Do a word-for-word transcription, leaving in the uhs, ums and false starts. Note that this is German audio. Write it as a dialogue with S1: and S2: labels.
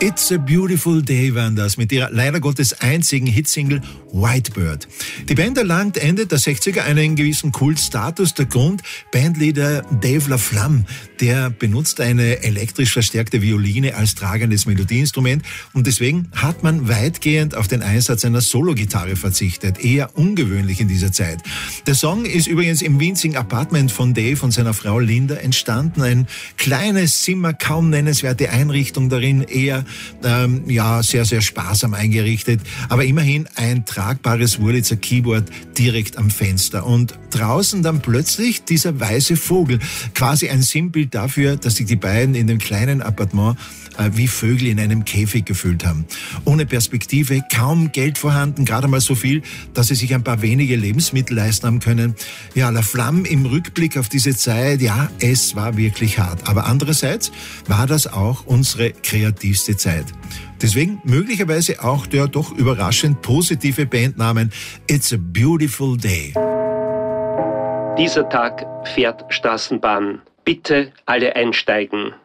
S1: It's a Beautiful Day waren das mit ihrer leider Gottes einzigen Hitsingle Whitebird. Die Band erlangt Ende der sechziger einen gewissen Kultstatus. Der Grund, Bandleader Dave LaFlamme, der benutzt eine elektrisch verstärkte Violine als tragendes Melodieinstrument und deswegen hat man weitgehend auf den Einsatz einer Sologitarre verzichtet. Eher ungewöhnlich in dieser Zeit. Der Song ist übrigens im winzigen Apartment von Dave und seiner Frau Linda entstanden. Ein kleines Zimmer, kaum nennenswerte Einrichtung darin, eher ähm, ja sehr, sehr sparsam eingerichtet, aber immerhin ein tragbares Wurlitzer Keyboard direkt am Fenster. Und draußen dann plötzlich dieser weiße Vogel, quasi ein Sinnbild dafür, dass sich die beiden in dem kleinen Appartement äh, wie Vögel in einem Käfig gefühlt haben. Ohne Perspektive, kaum Geld vorhanden, gerade mal so viel, dass sie sich ein paar wenige Lebensmittel leisten haben können. Ja, LaFlamme im Rückblick auf diese Zeit, ja, es war wirklich hart. Aber andererseits war das auch unsere kreativste Zeit. Deswegen möglicherweise auch der doch überraschend positive Bandnamen It's a Beautiful Day.
S2: Dieser Tag fährt Straßenbahn. Bitte alle einsteigen.